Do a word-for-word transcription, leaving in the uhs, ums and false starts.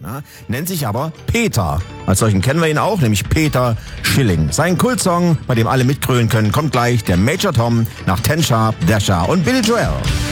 Ne? Nennt sich aber Peter. Als solchen kennen wir ihn auch, nämlich Peter Schilling. Sein Kultsong, bei dem alle mitgrölen können, kommt gleich. Der Major Tom nach Ten Sharp, Dasher und Billy Joel.